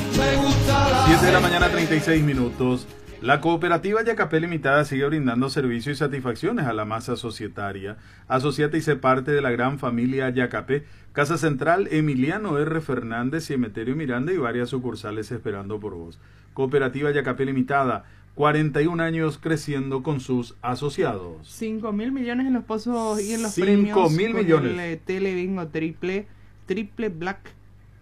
7 de la mañana, 36 minutos. La cooperativa Yacapé Limitada sigue brindando servicios y satisfacciones a la masa societaria. Asociate y sé parte de la gran familia Yacapé. Casa Central, Emiliano R. Fernández y Emeterio Miranda y varias sucursales esperando por vos. Cooperativa Yacapé Limitada, 41 años creciendo con sus asociados. 5.000 millones en los pozos y en los 5.000 premios. millones. El Telebingo triple Black,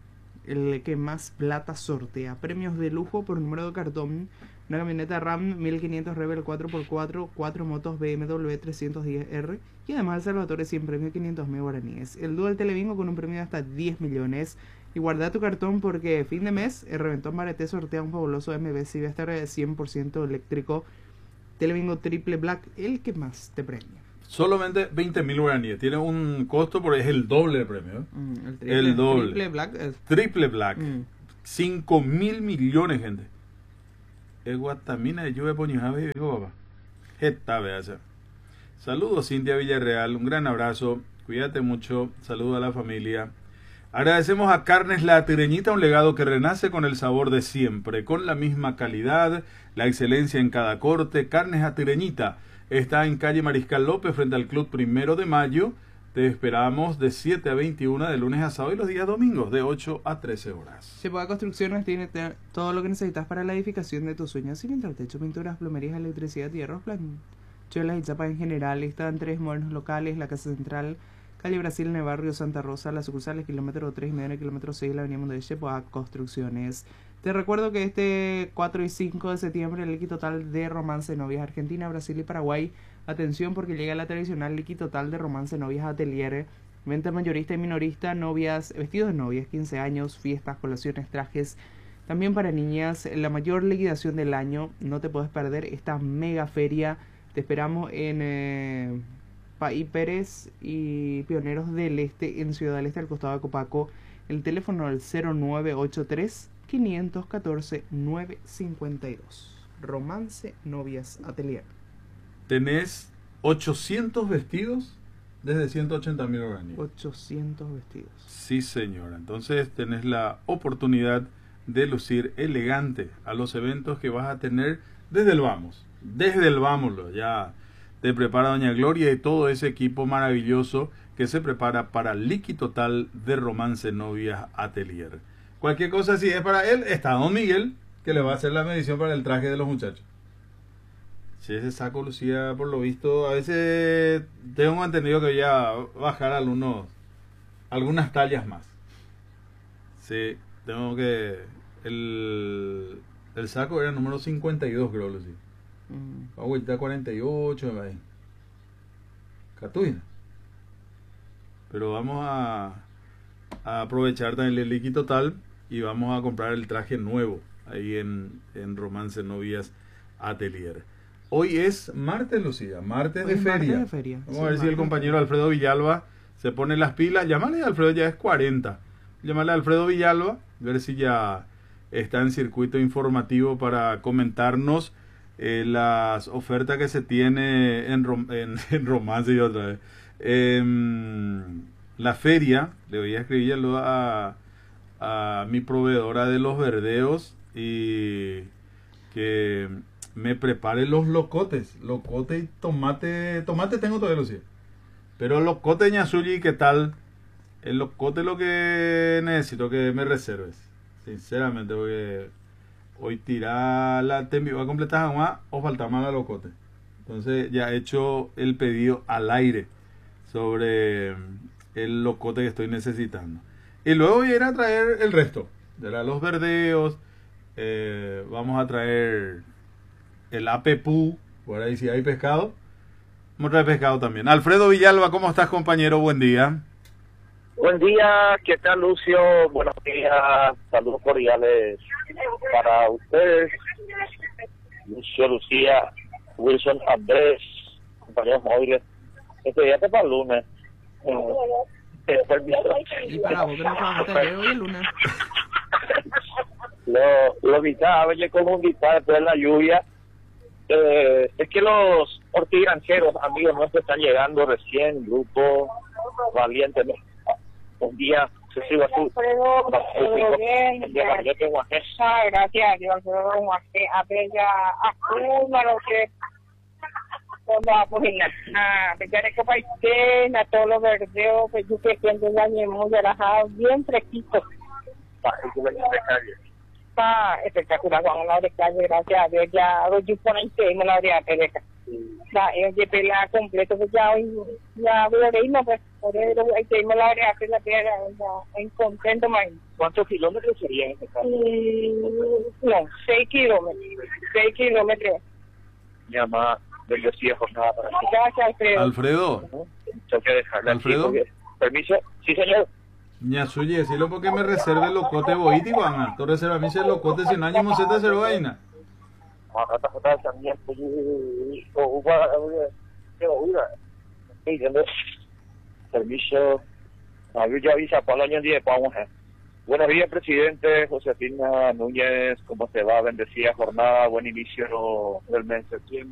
el que más plata sortea. Premios de lujo por número de cartón. Una camioneta RAM 1500 Rebel 4x4, 4 motos BMW 310R y además el Salvatore 100 premios 500.000 guaraníes. El dúo del Telebingo con un premio de hasta 10 millones. Y guarda tu cartón porque fin de mes el Reventón Maraté sortea un fabuloso MB Silvestre de 100% eléctrico. Telebingo triple Black, el que más te premia. Solamente 20.000 guaraníes. Tiene un costo, pero es el doble de premio. El doble. Triple Black. Triple Black. 5.000 millones, gente. Es guatamina de lluvia poñojave y digo, papá. Jeta, vease. Saludos, Cintia Villarreal. Un gran abrazo. Cuídate mucho. Saludos a la familia. Agradecemos a Carnes La Tireñita, un legado que renace con el sabor de siempre, con la misma calidad, la excelencia en cada corte. Carnes La Tireñita está en calle Mariscal López, frente al Club 1 de Mayo. Te esperamos de 7 a 21 de lunes a sábado y los días domingos de 8 a 13 horas. Sepoa Construcciones tiene todo lo que necesitas para la edificación de tus sueños. Cimiento, techo, pinturas, plomerías, electricidad, hierros, planchuelas y chapas en general. Están 3 modernos locales, la Casa Central, calle Brasil en el barrio Santa Rosa, las sucursales kilómetro 3 y medio en el kilómetro 6 de la avenida Mundo de Sepoa Construcciones. Te recuerdo que este 4 y 5 de septiembre el liqui total de Romance Novias Argentina, Brasil y Paraguay. Atención porque llega la tradicional liqui total de Romance Novias Atelier. Venta mayorista y minorista, novias, vestidos de novias, 15 años, fiestas, colaciones, trajes. También para niñas, la mayor liquidación del año. No te puedes perder esta mega feria. Te esperamos en Paí Pérez y Pioneros del Este, en Ciudad del Este, al costado de Copaco. El teléfono al 0983 514 952. Romance Novias Atelier. Tenés 800 vestidos desde 180.000 guaraníes. 800 vestidos. Sí, señora. Entonces tenés la oportunidad de lucir elegante a los eventos que vas a tener desde el vamos. Desde el vámonos. Ya te prepara doña Gloria y todo ese equipo maravilloso que se prepara para liqui total de Romance Novias Atelier. Cualquier cosa, si es para él, está don Miguel, que le va a hacer la medición para el traje de los muchachos. Si ese saco lucía, por lo visto, a veces tengo entendido que voy a bajar algunas tallas más. Sí, tengo que... El saco era número 52, creo, lucía. Ahorita 48, me va. Catuina. Pero vamos a aprovechar también el liqui total y vamos a comprar el traje nuevo ahí en Romance Novias Atelier. Hoy es martes, Lucía, martes de feria. Vamos a ver si el compañero Alfredo Villalba se pone las pilas. Llámale a Alfredo, ya es 40. Llámale a Alfredo Villalba, a ver si ya está en circuito informativo para comentarnos las ofertas que se tiene en Romance y otra vez. La feria, le voy a escribirlo a mi proveedora de los verdeos y que me prepare los locotes y tomate tengo todavía, Lucía, pero locote ñazulli, ¿qué tal? El locote es lo que necesito que me reserves, sinceramente, porque hoy tirar la tembi va a completar jamás o falta más la locote. Entonces ya he hecho el pedido al aire sobre el locote que estoy necesitando. Y luego voy a ir a traer el resto de los verdeos. Vamos a traer el apepú, por ahí si hay pescado. Vamos a traer pescado también. Alfredo Villalba, ¿cómo estás, compañero? Buen día. Buen día, ¿qué tal, Lucio? Buenos días, saludos cordiales para ustedes. Lucio, Lucía, Wilson, Andrés, compañeros móviles. Este día está para el lunes. Y para vos que no trabajaste ayer, hoy es lunes. Lo guitarra, oye, como un guitarra después de la lluvia. Es que los hortigranjeros, amigos nuestros, están llegando recién, grupo valiente, ¿no? Un día Alfredo, todo bien. Gracias a Dios, Alfredo, a ver ya, lo que vamos a pegar el copaitén, a todos los verdeos, que yo que siempre ya me hemos relajado bien fresquito. Está espectacular, Juan Laura de Calle, gracias a Dios, ya yo por ahí tengo la de Pereca. Ya, yo pelea completo, pues ya voy a reírme, pues, por eso ahí tengo la de Pereca, ya, en contento, más. ¿Cuántos kilómetros serían en este caso? No, 6 kilómetros, 6 kilómetros. Llama velocidad jornada para ti. Gracias, Alfredo. Alfredo. Tengo que dejarle Alfredo. aquí porque... Permiso. Sí, señor. Ña suye, decirlo porque me reserve el locote boiti, Juan. Tú reserva a mí ese locote sin años moseta cero vaina. Permiso. Yo ya avisa para el año 10, vamos a ver. Buenos días, presidente. Josefina Núñez, ¿cómo te va? Bendecida jornada, buen inicio del mes de septiembre.